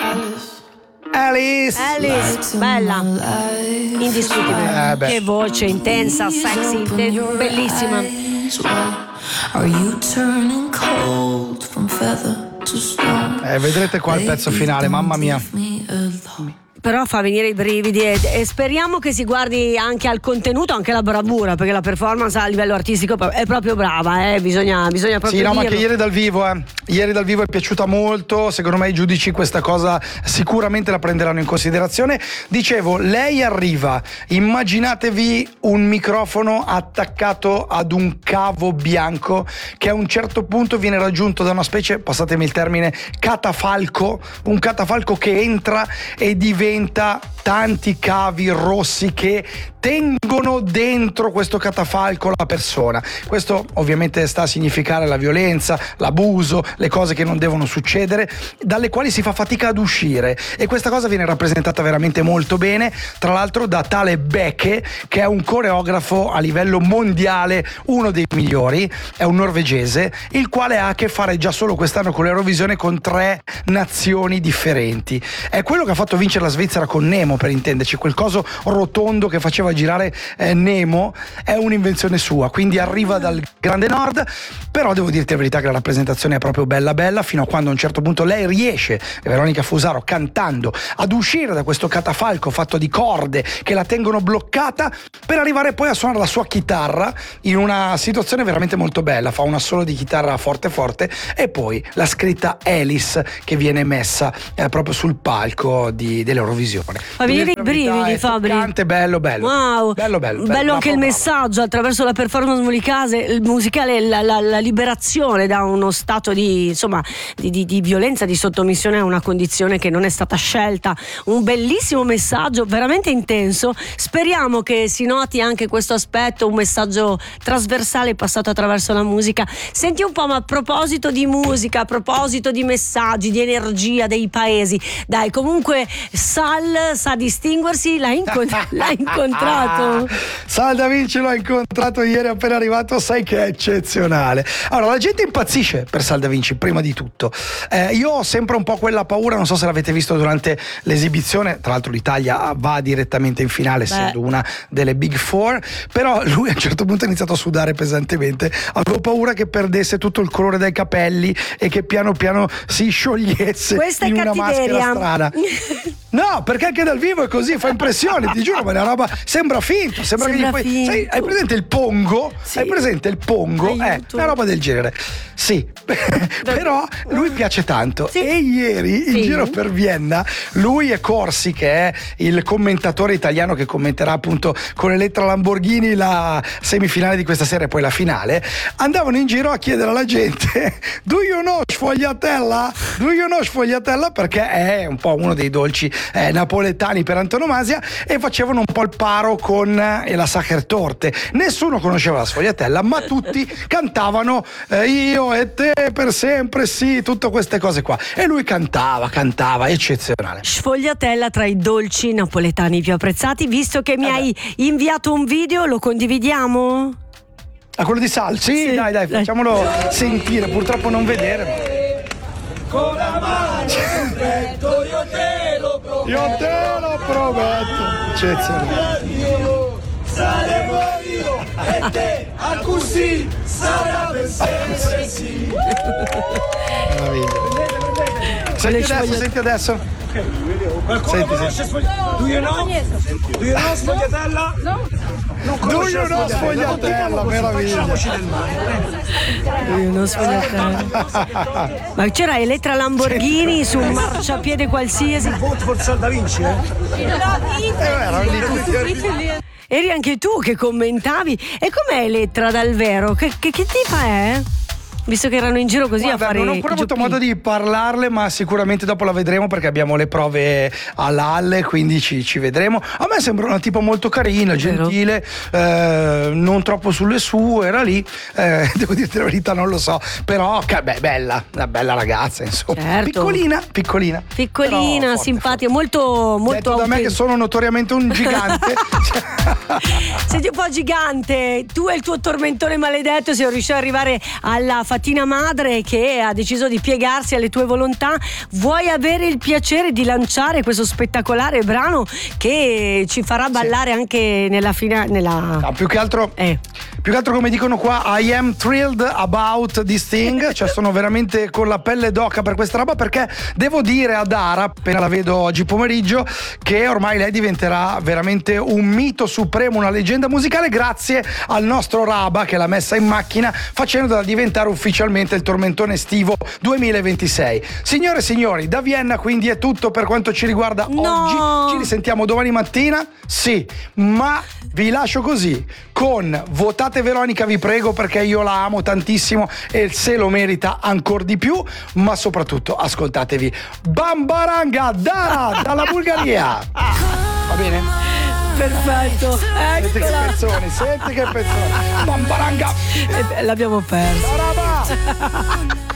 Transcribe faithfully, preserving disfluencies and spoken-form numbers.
Alice. Alice, bella, indiscutibile. Eh, beh. Che voce intensa, sexy, te- bellissima. Are you turning cold from feather to stone? Eh, vedrete qua il pezzo finale, mamma mia. Però fa venire i brividi e, e speriamo che si guardi anche al contenuto, anche la bravura, perché la performance a livello artistico è proprio brava, eh? bisogna, bisogna proprio Sì, no, dirlo. ma che ieri dal vivo, eh. Ieri dal vivo è piaciuta molto. Secondo me i giudici questa cosa sicuramente la prenderanno in considerazione. Dicevo, lei arriva, immaginatevi un microfono attaccato ad un cavo bianco che a un certo punto viene raggiunto da una specie, passatemi il termine, catafalco, un catafalco che entra e diventa tanti cavi rossi che tengono dentro questo catafalco la persona. Questo ovviamente sta a significare la violenza, l'abuso, le cose che non devono succedere, dalle quali si fa fatica ad uscire, e questa cosa viene rappresentata veramente molto bene, tra l'altro da tale Beke, che è un coreografo a livello mondiale, uno dei migliori, è un norvegese, il quale ha a che fare già solo quest'anno con l'Eurovisione con tre nazioni differenti. È quello che ha fatto vincere la Svizzera con Nemo, per intenderci, quel coso rotondo che faceva girare eh, Nemo è un'invenzione sua, quindi arriva dal grande nord. Però devo dirti la verità che la rappresentazione è proprio bella bella, fino a quando a un certo punto lei riesce, Veronica Fusaro cantando, ad uscire da questo catafalco fatto di corde che la tengono bloccata, per arrivare poi a suonare la sua chitarra in una situazione veramente molto bella. Fa un assolo di chitarra forte forte e poi la scritta Alice che viene messa eh, proprio sul palco di, dell'Eurovisione. Fa venire i brividi, Fabri. Toccante, bello bello. Wow. Bello bello. Bello, bello anche il messaggio attraverso la performance musicale, musicale la, la, la liberazione da uno stato di, insomma, di, di, di violenza, di sottomissione a una condizione che non è stata scelta. Un bellissimo messaggio, veramente intenso. Speriamo che si noti anche questo aspetto, un messaggio trasversale passato attraverso la musica. Senti un po', ma a proposito di musica, a proposito di messaggi, di energia dei paesi, dai, comunque Sal sa distinguersi, l'ha, incont- l'ha incontrato. Sal Da Vinci l'ho incontrato ieri appena arrivato, sai che è eccezionale. Allora, la gente impazzisce per Sal Da Vinci, prima di tutto. Eh, io ho sempre un po' quella paura, non so se l'avete visto durante l'esibizione, tra l'altro l'Italia va direttamente in finale, essendo una delle Big Four, però lui a un certo punto ha iniziato a sudare pesantemente. Avevo paura che perdesse tutto il colore dai capelli e che piano piano si sciogliesse Questa in è una cattiveria. maschera strana. No, perché anche dal vivo è così, fa impressione, ti giuro, ma la roba sembra finto, sembra, Sembra che gli puoi, sai, finto. hai presente il pongo? Sì. Hai presente il pongo? Aiuto. Eh, una roba del genere. Sì, però lui piace tanto. Sì. E ieri in Sì. giro per Vienna, lui e Corsi, che è il commentatore italiano che commenterà appunto con Elettra Lamborghini la semifinale di questa sera e poi la finale, andavano in giro a chiedere alla gente do you know sfogliatella? Do you know sfogliatella? Perché è un po' uno dei dolci eh, napoletani per antonomasia, e facevano un po' il paro con eh, la Sachertorte. Nessuno conosceva la sfogliatella, ma tutti cantavano eh, io e te per sempre, sì, tutte queste cose qua, e lui cantava, cantava, eccezionale. Sfogliatella tra i dolci napoletani più apprezzati. Visto che mi Eh hai inviato un video, lo condividiamo? A quello di Sal? Sì, Sì, dai, dai, dai. facciamolo sentire, purtroppo non vedere. Con la mano sul petto io te lo prometto. Io te lo prometto. Eccezionale. Io saremo io e te a così sarà per sempre sì. Meraviglia. Senti adesso, senti adesso. Qualcuno Senti, conosce Sfogliatella? Do you know? Do you know Sfogliatella? No. Non Do conosce you know Sfogliatella? Meraviglia. Facciamoci del male. Uno sfogliatella. Ma c'era Elettra Lamborghini su un marciapiede qualsiasi. Voto for Sal Da Vinci, eh? Eh, erano lì tutti. Eri anche tu che commentavi. E com'è Elettra dal vero? Che, che, che tipa è? Visto che erano in giro così Guarda, a fare non ho ancora i avuto giochini. modo di parlarle, ma sicuramente dopo la vedremo, perché abbiamo le prove all'A L E, quindi ci, ci vedremo. A me sembra una tipa molto carina, gentile, eh, non troppo sulle sue, era lì, eh, devo dirti la verità, non lo so, però che, beh, bella, una bella ragazza, insomma. Certo. Piccolina, piccolina. Piccolina, però forte, simpatica, molto molto Detto da me che autentica. sono notoriamente un gigante. Senti un po' gigante, tu e il tuo tormentone maledetto siamo riusciti ad arrivare alla Latina madre che ha deciso di piegarsi alle tue volontà, vuoi avere il piacere di lanciare questo spettacolare brano che ci farà ballare sì. anche nella finale nella... no, più che altro eh. più che altro come dicono qua, I am thrilled about this thing, cioè sono veramente con la pelle d'oca per questa roba, perché devo dire a Dara, appena la vedo oggi pomeriggio, che ormai lei diventerà veramente un mito supremo, una leggenda musicale, grazie al nostro Raba che l'ha messa in macchina, facendola diventare ufficialmente il tormentone estivo duemilaventisei. Signore e signori, da Vienna quindi è tutto per quanto ci riguarda no. oggi. Ci risentiamo domani mattina, sì, ma vi lascio così con Votate Veronica, vi prego, perché io la amo tantissimo e se lo merita ancora di più, ma soprattutto ascoltatevi Bambaranga Dara dalla Bulgaria. Va bene? Perfetto, senti che pezzoni, senti che pezzoni. Bambaranga. L'abbiamo perso. Ciao,